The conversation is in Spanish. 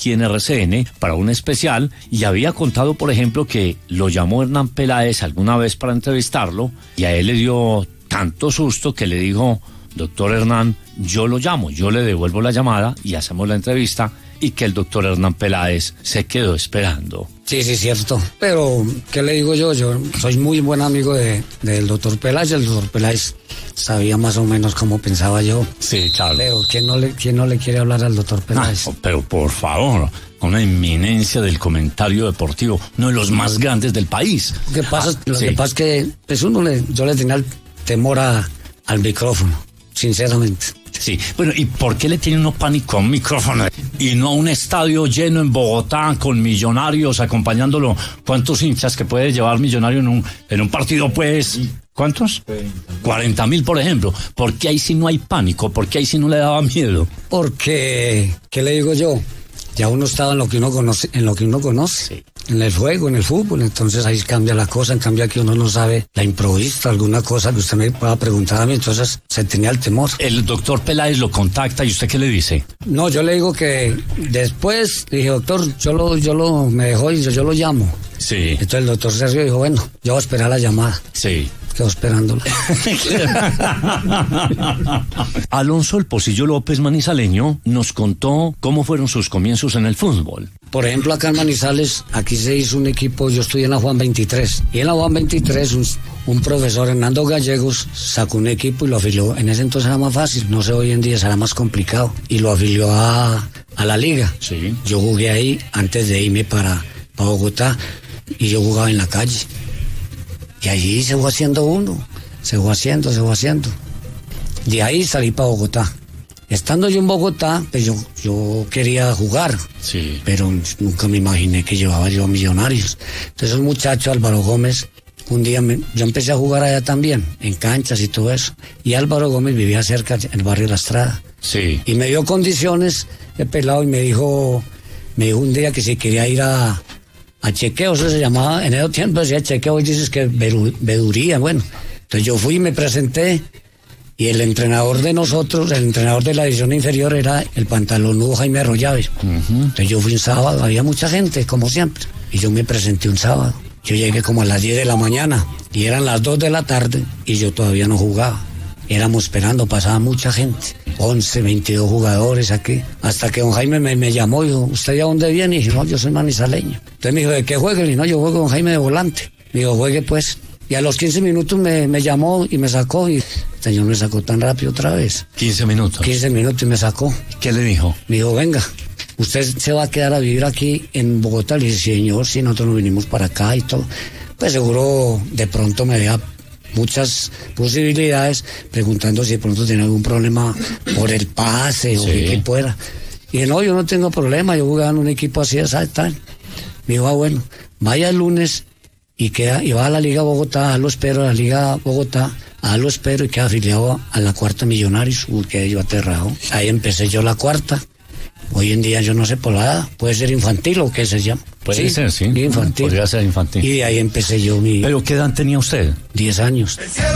aquí en RCN para un especial y había contado, por ejemplo, que lo llamó Hernán Peláez alguna vez para entrevistarlo y a él le dio tanto susto que le dijo: doctor Hernán, yo lo llamo, yo le devuelvo la llamada y hacemos la entrevista, y que el doctor Hernán Peláez se quedó esperando. Sí, cierto. Pero, ¿qué le digo yo? Yo soy muy buen amigo del doctor Peláez. El doctor Peláez sabía más o menos cómo pensaba yo. Sí, claro. Pero, ¿quién no le quiere hablar al doctor Peláez? No, pero por favor, una eminencia del comentario deportivo, uno de los más grandes del país. Lo que pasa es que pues yo le tenía el temor al micrófono, sinceramente. Sí, bueno, ¿y por qué le tiene uno pánico a un micrófono y no a un estadio lleno en Bogotá con Millonarios acompañándolo? ¿Cuántos hinchas que puede llevar Millonario en un partido, pues? ¿Cuántos? 40.000, por ejemplo. ¿Por qué ahí sí no hay pánico? ¿Por qué ahí sí no le daba miedo? Porque, ¿qué le digo yo? Ya uno estaba en lo que uno conoce, Sí. En el juego, en el fútbol, entonces ahí cambia la cosa. En cambio aquí uno no sabe, la improvisa, alguna cosa que usted me pueda preguntar a mí, entonces se tenía el temor. El doctor Peláez lo contacta, ¿y usted qué le dice? No, yo le digo que después, le dije, doctor, me dejó y yo lo llamo. Sí. Entonces el doctor Sergio dijo, bueno, yo voy a esperar la llamada. Sí. Quedo esperándolo. Alonso El Pocillo López, manizaleño, nos contó cómo fueron sus comienzos en el fútbol. Por ejemplo, acá en Manizales, aquí se hizo un equipo, yo estudié en la Juan 23, y en la Juan 23 un profesor, Hernando Gallegos, sacó un equipo y lo afilió. En ese entonces era más fácil, no sé, hoy en día será más complicado, y lo afilió a la liga. Sí. Yo jugué ahí antes de irme para Bogotá, y yo jugaba en la calle. Y allí se fue haciendo uno, se fue haciendo. De ahí salí para Bogotá. Estando yo en Bogotá, pues yo quería jugar, sí, pero nunca me imaginé que llevaba yo a Millonarios. Entonces el muchacho Álvaro Gómez, un día yo empecé a jugar allá también, en canchas y todo eso. Y Álvaro Gómez vivía cerca, en el barrio La Estrada. Sí. Y me dio condiciones, el pelado, y me dijo un día que si quería ir a chequeo, eso se llamaba, en esos tiempos decía chequeo, hoy dices que veduría, bueno. Entonces yo fui y me presenté, y el entrenador de nosotros, el entrenador de la división inferior, era el pantalonudo Jaime Arroyave. Entonces yo fui un sábado, había mucha gente, como siempre, y yo me presenté un sábado. Yo llegué como a las 10 de la mañana, y eran las 2 de la tarde, y yo todavía no jugaba. Éramos esperando, pasaba mucha gente, 11, 22 jugadores aquí, hasta que don Jaime me llamó y dijo, ¿usted de dónde viene? Y dije, no, yo soy manizaleño. Entonces me dijo, ¿de qué juega? Y dije, no, yo juego con Jaime de volante. Me dijo, juegue pues. Y a los 15 minutos me llamó y me sacó, y el señor me sacó tan rápido otra vez. 15 minutos. 15 minutos y me sacó. ¿Qué le dijo? Me dijo, venga, usted se va a quedar a vivir aquí en Bogotá. Le dije, señor, si nosotros nos vinimos para acá y todo, pues seguro de pronto me vea muchas posibilidades, preguntando si de pronto tiene algún problema por el pase o qué equipo era. Y dije, no, yo no tengo problema, yo jugaba en un equipo así, tal. Me dijo, bueno, vaya el lunes y va a la Liga Bogotá, lo espero, a la Liga Bogotá, lo espero, y queda afiliado a la Cuarta Millonarios, quedé yo aterrado. Ahí empecé yo la Cuarta. Hoy en día yo no sé por la edad, puede ser infantil o qué se llama. Puede ser, sí. Infantil. Podría ser infantil. Y de ahí empecé yo ¿Pero qué edad tenía usted? 10 años.